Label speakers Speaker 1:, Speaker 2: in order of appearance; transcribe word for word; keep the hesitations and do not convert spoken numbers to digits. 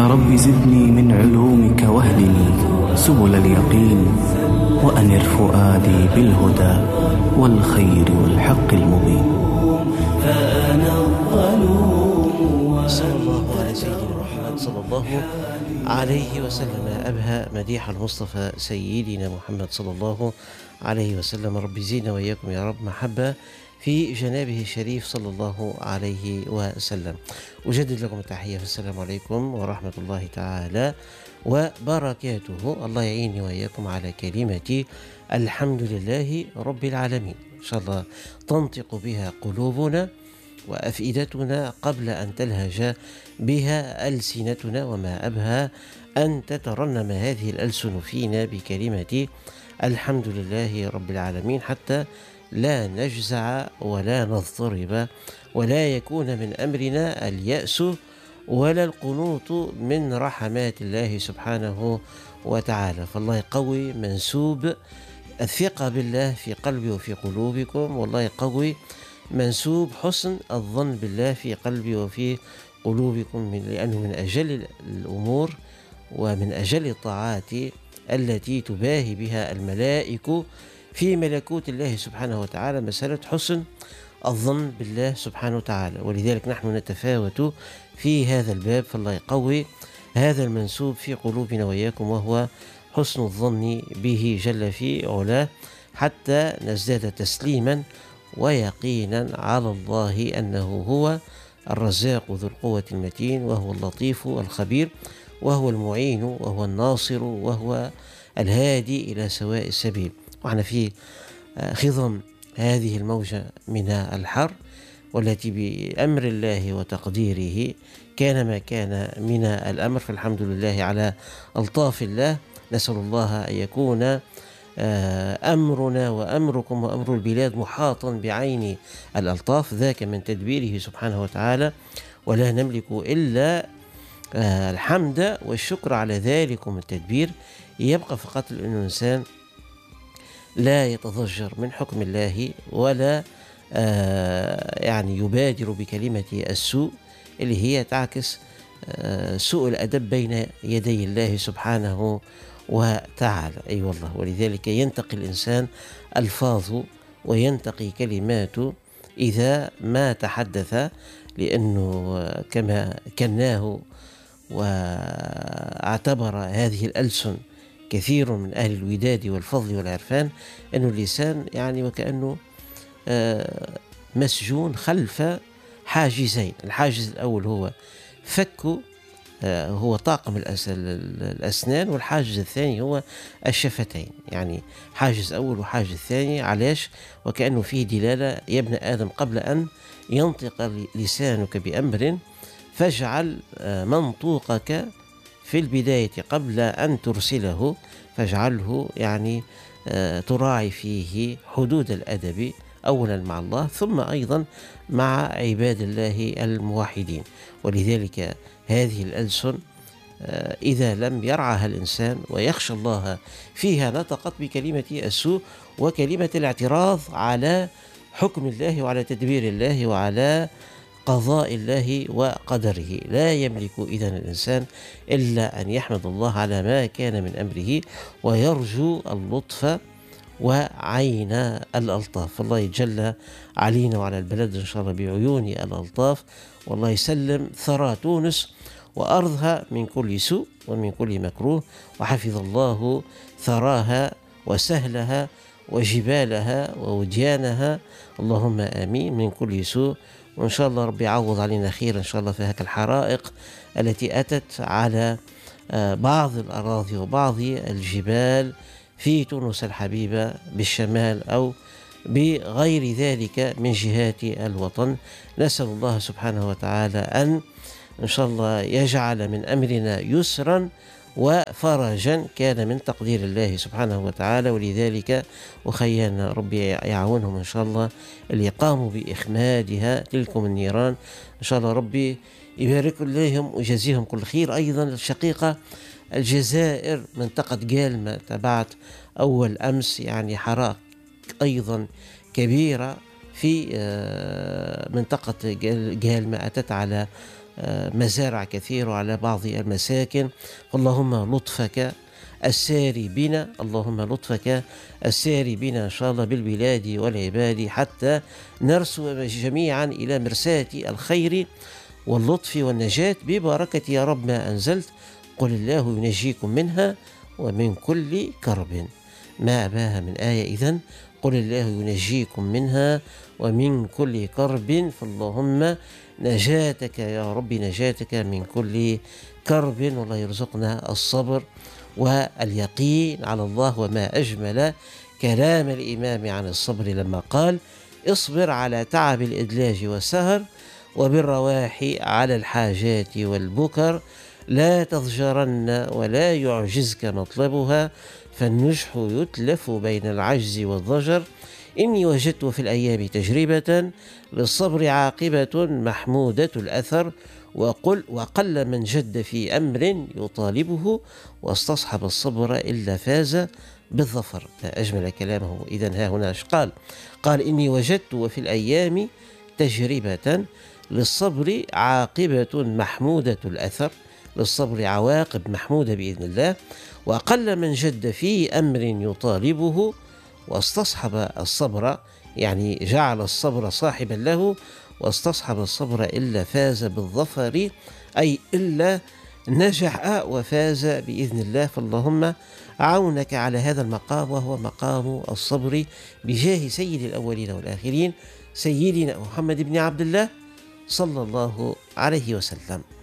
Speaker 1: رب زدني من علومك واهدني سبل اليقين وأنر فؤادي بالهدى والخير والحق المبين.
Speaker 2: فأنا الظلوم. صلى الله على سيدنا محمد صلى الله عليه وسلم. أبهى مديح المصطفى سيدنا محمد صلى الله عليه وسلم. رب زينا وإياكم يا رب محبة في جنابه الشريف صلى الله عليه وسلم. أجدد لكم التحية، فالسلام عليكم ورحمة الله تعالى وبركاته. الله يعيني وإياكم على كلمة الحمد لله رب العالمين. إن شاء الله تنطق بها قلوبنا وأفئدتنا قبل أن تلهج بها ألسنتنا، وما أبهى أن تترنم هذه الألسن فينا بكلمة الحمد لله رب العالمين، حتى لا نجزع ولا نضطرب ولا يكون من أمرنا اليأس ولا القنوط من رحمات الله سبحانه وتعالى. فالله يقوي منسوب الثقة بالله في قلبي وفي قلوبكم، والله يقوي منسوب حسن الظن بالله في قلبي وفي قلوبكم، من لأنه من أجل الأمور ومن أجل الطاعات التي تباهي بها الملائكة في ملكوت الله سبحانه وتعالى مسألة حسن الظن بالله سبحانه وتعالى. ولذلك نحن نتفاوت في هذا الباب، فالله يقوي هذا المنسوب في قلوبنا وإياكم، وهو حسن الظن به جل في علاه، حتى نزداد تسليما ويقينا على الله أنه هو الرزاق ذو القوة المتين، وهو اللطيف الخبير، وهو المعين، وهو الناصر، وهو الهادي إلى سواء السبيل. وعنا في خضم هذه الموجة من الحر، والتي بأمر الله وتقديره كان ما كان من الأمر، فالحمد لله على ألطاف الله. نسأل الله أن يكون أمرنا وأمركم وأمر البلاد محاطا بعين الألطاف، ذاك من تدبيره سبحانه وتعالى، ولا نملك إلا الحمد والشكر على ذلكم التدبير. يبقى فقط أن الإنسان لا يتضجر من حكم الله، ولا آه يعني يبادر بكلمة السوء اللي هي تعكس آه سوء الأدب بين يدي الله سبحانه وتعالى. أي أيوة والله. ولذلك ينتقي الإنسان ألفاظه وينتقي كلماته إذا ما تحدث، لأنه كما كناه واعتبر هذه الألسن كثير من أهل الوداد والفضل والعرفان أنه اللسان يعني وكأنه مسجون خلف حاجزين. الحاجز الأول هو فك هو طاقم الأسنان، والحاجز الثاني هو الشفتين. يعني حاجز أول وحاجز ثاني. علاش؟ وكأنه فيه دلالة يا ابن آدم قبل أن ينطق لسانك بأمر فاجعل منطوقك في البداية قبل أن ترسله، فاجعله يعني تراعي فيه حدود الأدب أولا مع الله، ثم أيضا مع عباد الله الموحدين. ولذلك هذه الألسن إذا لم يرعاها الإنسان ويخشى الله فيها نطقت بكلمة السوء وكلمة الاعتراض على حكم الله وعلى تدبير الله وعلى قضاء الله وقدره. لا يملك إذن الإنسان إلا أن يحمد الله على ما كان من أمره ويرجو اللطف وعين الألطاف. فالله يتجلى علينا وعلى البلد إن شاء الله بعيون الألطاف، والله يسلم ثرى تونس وأرضها من كل سوء ومن كل مكروه، وحفظ الله ثراها وسهلها وجبالها ووديانها، اللهم آمين، من كل سوء. وإن شاء الله ربي يعوض علينا خير إن شاء الله في هذه الحرائق التي أتت على بعض الأراضي وبعض الجبال في تونس الحبيبة بالشمال أو بغير ذلك من جهات الوطن. نسأل الله سبحانه وتعالى أن إن شاء الله يجعل من أمرنا يسرا وفرجا كان من تقدير الله سبحانه وتعالى. ولذلك أخيانا ربي يعاونهم إن شاء الله اللي قاموا بإخمادها تلكم النيران، إن شاء الله ربي يبارك لهم ويجزيهم كل خير. أيضا الشقيقة الجزائر منطقة جالمة تبعت أول أمس يعني حرائق أيضا كبيرة في منطقة جالمة أتت على مزارع كثيرة وعلى بعض المساكن. اللهم لطفك الساري بنا، اللهم لطفك الساري بنا إن شاء الله بالبلاد والعباد، حتى نرسو جميعا إلى مرساة الخير واللطف والنجاة ببركة يا رب ما أنزلت. قل الله ينجيكم منها ومن كل كرب. ما أباها من آية إذن. قل الله ينجيكم منها ومن كل كرب، فاللهم نجاتك يا رب، نجاتك من كل كرب. والله يرزقنا الصبر واليقين على الله. وما أجمل كلام الإمام عن الصبر لما قال: اصبر على تعب الإدلاج والسهر، وبالرواح على الحاجات والبكر، لا تضجرن ولا يعجزك مطلبها، فالنجح يتلف بين العجز والضجر. إني وجدت في الأيام تجربة، للصبر عاقبة محمودة الأثر، وقل وقل من جد في أمر يطالبه، واستصحب الصبر إلا فاز بالظفر. ما أجمل كلامه. إذن ها هنا قال قال إني وجدت وفي الأيام تجربة، للصبر عاقبة محمودة الأثر، للصبر عواقب محمودة بإذن الله. وقل من جد في أمر يطالبه، واستصحب الصبر، يعني جعل الصبر صاحبا له، واستصحب الصبر إلا فاز بالظفر، أي إلا نجح وفاز بإذن الله. فاللهم عونك على هذا المقام، وهو مقام الصبر، بجاه سيد الأولين والآخرين، سيدنا محمد بن عبد الله صلى الله عليه وسلم.